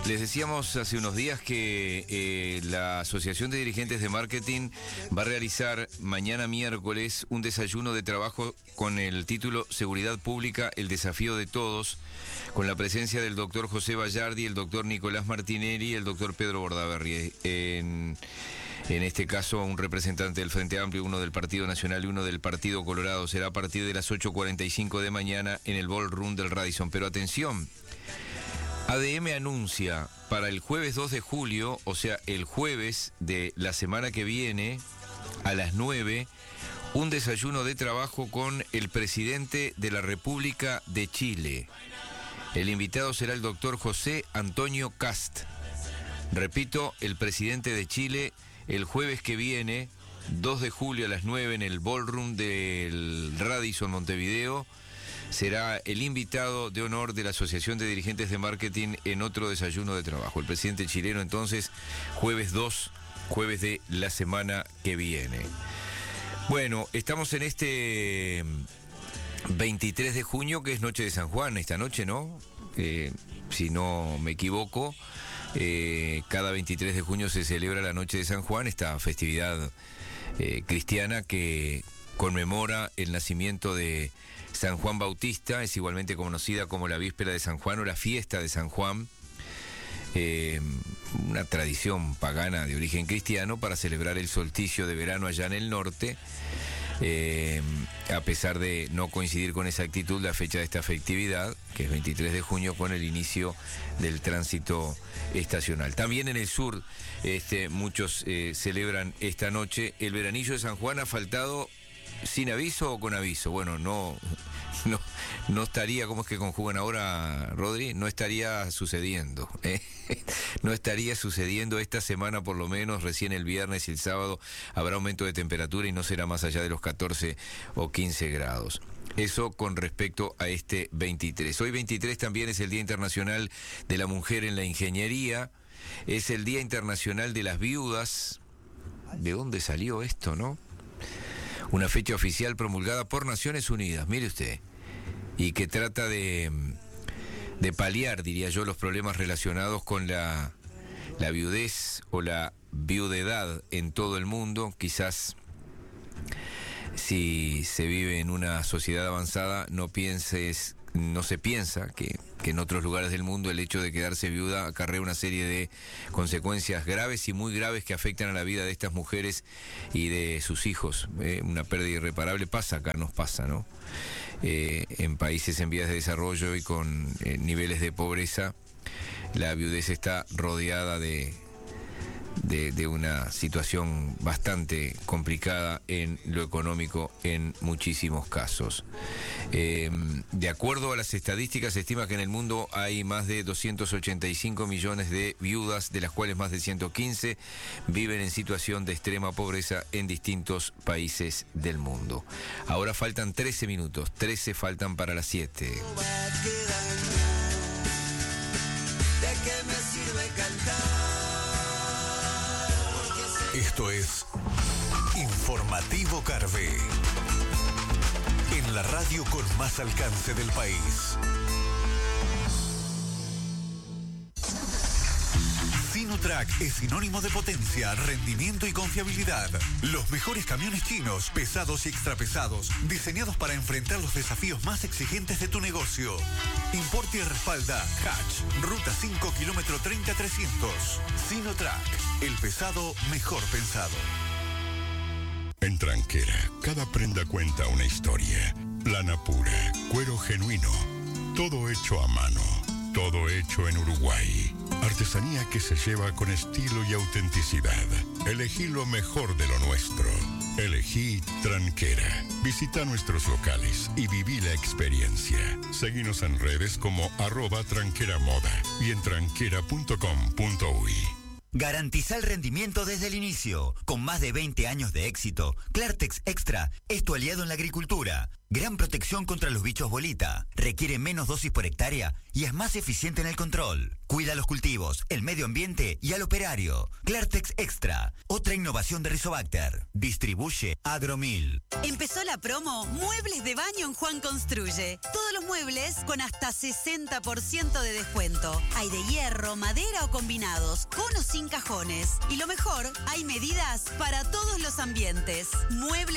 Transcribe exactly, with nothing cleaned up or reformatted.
Les decíamos hace unos días que eh, la Asociación de Dirigentes de Marketing va a realizar mañana miércoles un desayuno de trabajo con el título Seguridad Pública, el desafío de todos, con la presencia del doctor José Bayardi, el doctor Nicolás Martinelli y el doctor Pedro Bordaberry. En, en este caso, un representante del Frente Amplio, uno del Partido Nacional y uno del Partido Colorado. Será a partir de las ocho cuarenta y cinco de mañana en el Ballroom del Radisson. Pero atención, A D M anuncia para el jueves dos de julio, o sea, el jueves de la semana que viene, a las nueve, un desayuno de trabajo con el presidente de la República de Chile. El invitado será el doctor José Antonio Kast. Repito, el presidente de Chile, el jueves que viene, dos de julio a las nueve, en el Ballroom del Radisson Montevideo, será el invitado de honor de la Asociación de Dirigentes de Marketing en otro desayuno de trabajo. El presidente chileno, entonces, jueves dos, jueves de la semana que viene. Bueno, estamos en este veintitrés de junio, que es noche de San Juan, esta noche, ¿no? Eh, si no me equivoco, eh, cada veintitrés de junio se celebra la noche de San Juan, esta festividad eh, cristiana que conmemora el nacimiento de San Juan Bautista. Es igualmente conocida como la víspera de San Juan o la fiesta de San Juan, eh, una tradición pagana de origen cristiano para celebrar el solsticio de verano allá en el norte. Eh, a pesar de no coincidir con exactitud la fecha de esta festividad, que es veintitrés de junio, con el inicio del tránsito estacional. También en el sur este, muchos eh, celebran esta noche. El veranillo de San Juan ha faltado sin aviso o con aviso. Bueno, no, no, no estaría, ¿cómo es que conjugan ahora, Rodri? No estaría sucediendo, ¿eh? No estaría sucediendo esta semana, por lo menos. Recién el viernes y el sábado habrá aumento de temperatura y no será más allá de los catorce o quince grados. Eso con respecto a este veintitrés. Hoy veintitrés también es el Día Internacional de la Mujer en la Ingeniería. Es el Día Internacional de las Viudas. ¿De dónde salió esto, no? Una fecha oficial promulgada por Naciones Unidas, mire usted, y que trata de, de paliar, diría yo, los problemas relacionados con la, la viudez o la viudedad en todo el mundo. Quizás si se vive en una sociedad avanzada no pienses, no se piensa que, que en otros lugares del mundo el hecho de quedarse viuda acarrea una serie de consecuencias graves y muy graves que afectan a la vida de estas mujeres y de sus hijos. Eh, una pérdida irreparable. Pasa acá, nos pasa, ¿no? Eh, en países en vías de desarrollo y con eh, niveles de pobreza, la viudez está rodeada de... De, de una situación bastante complicada en lo económico en muchísimos casos. Eh, de acuerdo a las estadísticas, se estima que en el mundo hay más de doscientos ochenta y cinco millones de viudas, de las cuales más de ciento quince viven en situación de extrema pobreza en distintos países del mundo. Ahora faltan trece minutos, trece faltan para las siete. ¿De qué me sirve cantar? Esto es Informativo Carve, en la radio con más alcance del país. Sinotrack es sinónimo de potencia, rendimiento y confiabilidad. Los mejores camiones chinos, pesados y extrapesados, diseñados para enfrentar los desafíos más exigentes de tu negocio. Importa y respalda Hatch, Ruta cinco, kilómetro treinta trescientos. Sinotrack, el pesado mejor pensado. En Tranquera, cada prenda cuenta una historia. Lana pura, cuero genuino, todo hecho a mano, todo hecho en Uruguay. Artesanía que se lleva con estilo y autenticidad. Elegí lo mejor de lo nuestro. Elegí Tranquera. Visita nuestros locales y viví la experiencia. Seguinos en redes como arroba tranquera moda y en tranquera punto com punto uy. Garantiza el rendimiento desde el inicio. Con más de veinte años de éxito, Clartex Extra es tu aliado en la agricultura. Gran protección contra los bichos bolita. Requiere menos dosis por hectárea y es más eficiente en el control. Cuida los cultivos, el medio ambiente y al operario. Clartex Extra, otra innovación de Rizobacter. Distribuye Agromil. Empezó la promo Muebles de Baño en Juan Construye. Todos los muebles con hasta sesenta por ciento de descuento. Hay de hierro, madera o combinados, con o sin cajones. Y lo mejor, hay medidas para todos los ambientes. Muebles